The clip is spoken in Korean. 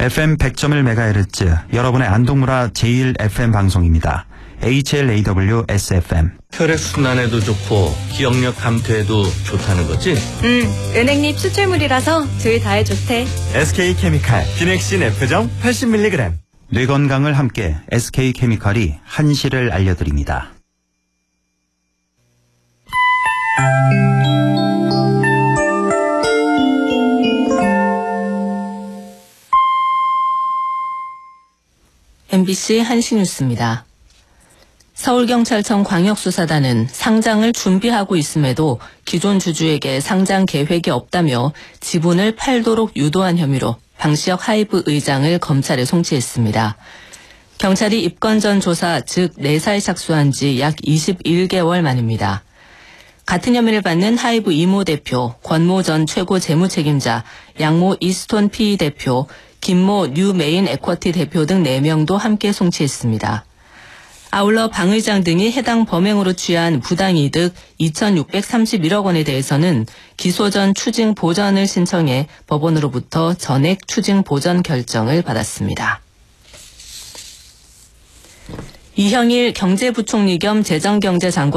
FM 100.1MHz 여러분의 안동문화 제1FM 방송입니다. HLAW SFM. 혈액순환에도 좋고 기억력 감퇴에도 좋다는 거지? 은행잎 추출물이라서 둘 다에 좋대. SK케미칼 비넥신 F정 80mg. 뇌 건강을 함께 SK케미칼이 한시를 알려드립니다. MBC 한시뉴스입니다. 서울경찰청 광역수사단은 상장을 준비하고 있음에도 기존 주주에게 상장 계획이 없다며 지분을 팔도록 유도한 혐의로 방시혁 하이브 의장을 검찰에 송치했습니다. 경찰이 입건 전 조사, 즉 내사에 착수한 지 약 21개월 만입니다. 같은 혐의를 받는 하이브 이모 대표, 권모 전 최고 재무책임자, 양모 이스톤 PE 대표, 김모 뉴메인 에쿼티 대표 등 4명도 함께 송치했습니다. 아울러 방 의장 등이 해당 범행으로 취한 부당이득 2,631억 원에 대해서는 기소 전 추징 보전을 신청해 법원으로부터 전액 추징 보전 결정을 받았습니다. 이형일 경제부총리 겸 재정경제장관